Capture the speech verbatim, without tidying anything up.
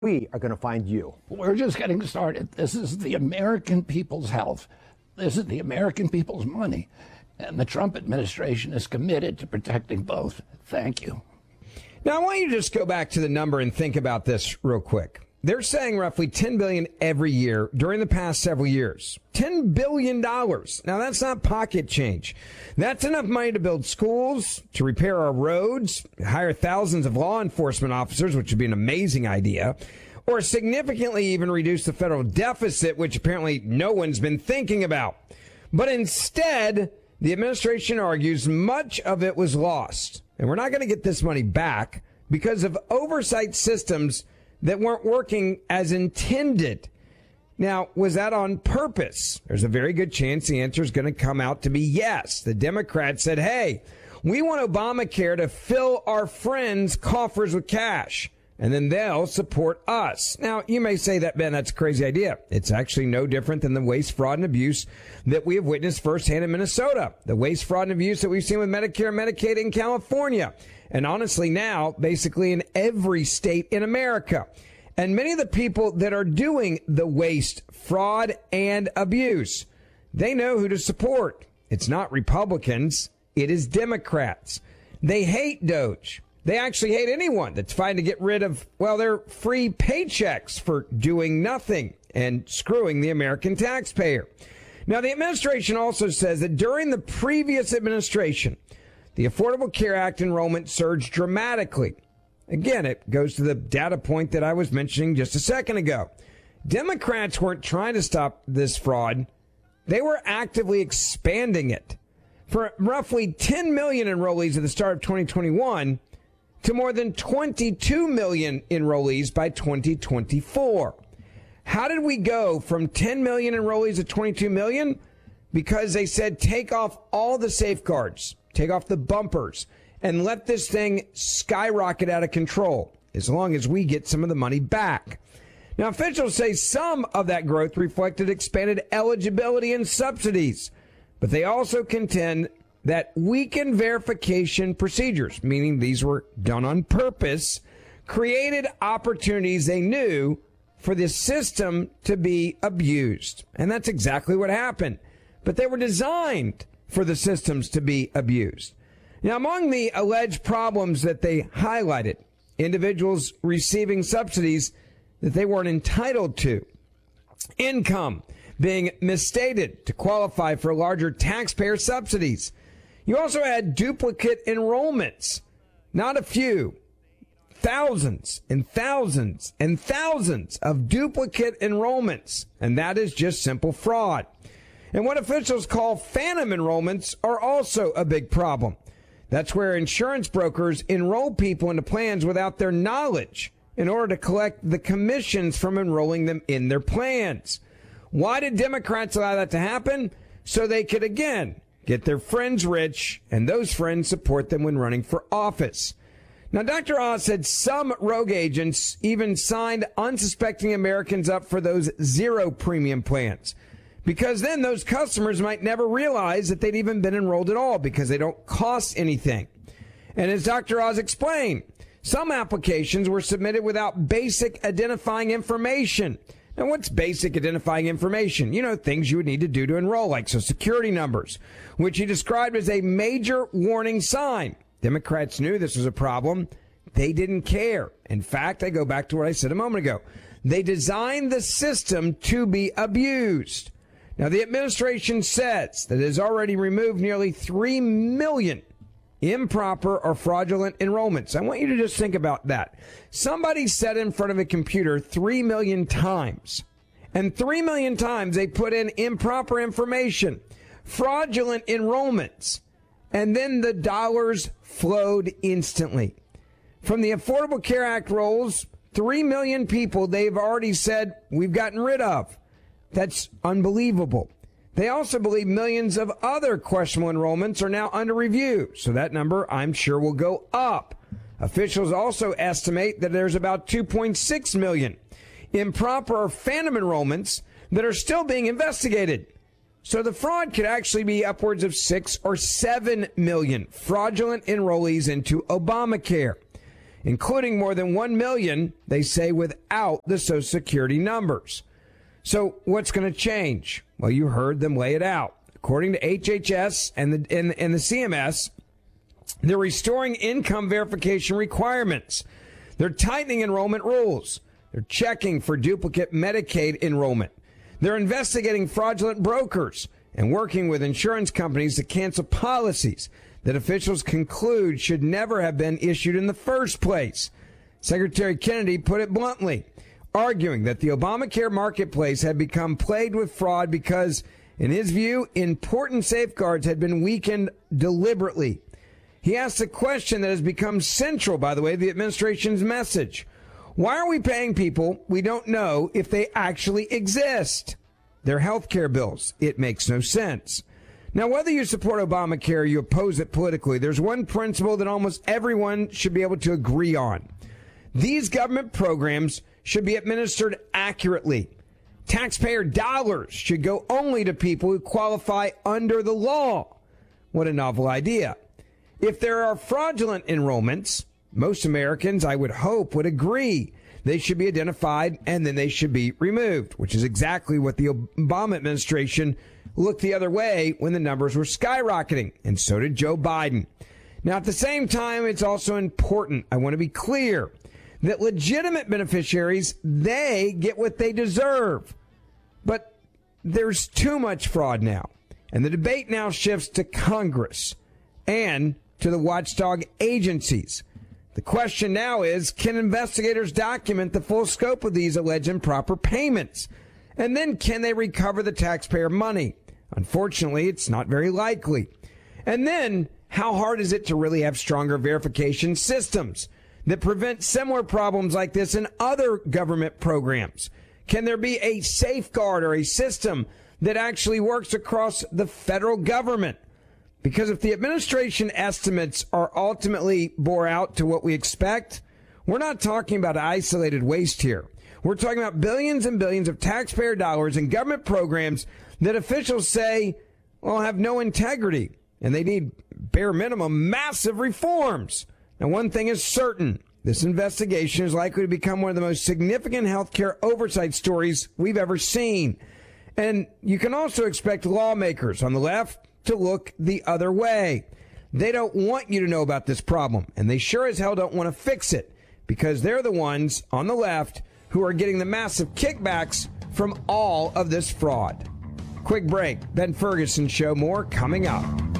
We are going to find you. We're just getting started. This is the American people's health. This is the American people's money. And the Trump administration is committed to protecting both. Thank you. Now, I want you to just go back to the number and think about this real quick. They're saying roughly ten billion dollars every year during the past several years. ten billion dollars. Now, that's not pocket change. That's enough money to build schools, to repair our roads, hire thousands of law enforcement officers, which would be an amazing idea, or significantly even reduce the federal deficit, which apparently no one's been thinking about. But instead, the administration argues much of it was lost. And we're not going to get this money back because of oversight systems that weren't working as intended. Now, was that on purpose? There's a very good chance the answer is going to come out to be yes. The Democrats said, hey, we want Obamacare to fill our friends' coffers with cash, and then they'll support us. Now, you may say that, Ben, that's a crazy idea. It's actually no different than the waste, fraud, and abuse that we have witnessed firsthand in Minnesota, the waste, fraud, and abuse that we've seen with Medicare and Medicaid in California, and honestly now, basically in every state in America. And many of the people that are doing the waste, fraud, and abuse, they know who to support. It's not Republicans. It is Democrats. They hate Doge. They actually hate anyone that's trying to get rid of, well, their free paychecks for doing nothing and screwing the American taxpayer. Now, the administration also says that during the previous administration, the Affordable Care Act enrollment surged dramatically. Again, it goes to the data point that I was mentioning just a second ago. Democrats weren't trying to stop this fraud. They were actively expanding it. For roughly ten million enrollees at the start of twenty twenty-one to more than twenty-two million enrollees by twenty twenty-four. How did we go from ten million enrollees to twenty-two million? Because they said take off all the safeguards. Take off the bumpers and let this thing skyrocket out of control as long as we get some of the money back. Now, officials say some of that growth reflected expanded eligibility and subsidies, but they also contend that weakened verification procedures, meaning these were done on purpose, created opportunities they knew for the system to be abused. And that's exactly what happened. But they were designed for the systems to be abused. Now, among the alleged problems that they highlighted, individuals receiving subsidies that they weren't entitled to, income being misstated to qualify for larger taxpayer subsidies. You also had duplicate enrollments, not a few, thousands and thousands and thousands of duplicate enrollments, and that is just simple fraud. And what officials call phantom enrollments are also a big problem. That's where insurance brokers enroll people into plans without their knowledge in order to collect the commissions from enrolling them in their plans. Why did Democrats allow that to happen? So they could, again, get their friends rich and those friends support them when running for office. Now, Doctor Oz said some rogue agents even signed unsuspecting Americans up for those zero premium plans, because then those customers might never realize that they'd even been enrolled at all because they don't cost anything. And as Doctor Oz explained, some applications were submitted without basic identifying information. Now, what's basic identifying information? You know, things you would need to do to enroll, like Social Security numbers, which he described as a major warning sign. Democrats knew this was a problem. They didn't care. In fact, I go back to what I said a moment ago. They designed the system to be abused. Now, the administration says that it has already removed nearly three million improper or fraudulent enrollments. I want you to just think about that. Somebody sat in front of a computer three million times, and three million times they put in improper information, fraudulent enrollments, and then the dollars flowed instantly. From the Affordable Care Act rolls, three million people they've already said we've gotten rid of. That's unbelievable. They also believe millions of other questionable enrollments are now under review, so that number, I'm sure, will go up. Officials also estimate that there's about two point six million improper or phantom enrollments that are still being investigated. So the fraud could actually be upwards of six or seven million fraudulent enrollees into Obamacare. including more than one million, they say, without the Social Security numbers. So what's going to change? Well, you heard them lay it out. According to H H S and the, and, and the C M S, they're restoring income verification requirements. They're tightening enrollment rules. They're checking for duplicate Medicaid enrollment. They're investigating fraudulent brokers and working with insurance companies to cancel policies that officials conclude should never have been issued in the first place. Secretary Kennedy put it bluntly, arguing that the Obamacare marketplace had become plagued with fraud because, in his view, important safeguards had been weakened deliberately. He asked a question that has become central, by the way, to the administration's message. Why are we paying people we don't know if they actually exist? Their health care bills. It makes no sense. Now, whether you support Obamacare or you oppose it politically, there's one principle that almost everyone should be able to agree on. These government programs should be administered accurately. Taxpayer dollars should go only to people who qualify under the law. What a novel idea. If there are fraudulent enrollments, most Americans, I would hope, would agree they should be identified and then they should be removed, which is exactly what the Obama administration looked the other way when the numbers were skyrocketing, and so did Joe Biden. Now, at the same time, it's also important, I want to be clear, that legitimate beneficiaries, they get what they deserve. But there's too much fraud now, and the debate now shifts to Congress and to the watchdog agencies. The question now is, can investigators document the full scope of these alleged improper payments? And then can they recover the taxpayer money? Unfortunately, it's not very likely. And then, how hard is it to really have stronger verification systems that prevent similar problems like this in other government programs? Can there be a safeguard or a system that actually works across the federal government? Because if the administration estimates are ultimately bore out to what we expect, we're not talking about isolated waste here. We're talking about billions and billions of taxpayer dollars in government programs that officials say, well, have no integrity, and they need bare minimum massive reforms. Now, one thing is certain. This investigation is likely to become one of the most significant healthcare oversight stories we've ever seen. And you can also expect lawmakers on the left to look the other way. They don't want you to know about this problem, and they sure as hell don't want to fix it, because they're the ones on the left who are getting the massive kickbacks from all of this fraud. Quick break. Ben Ferguson Show. More coming up.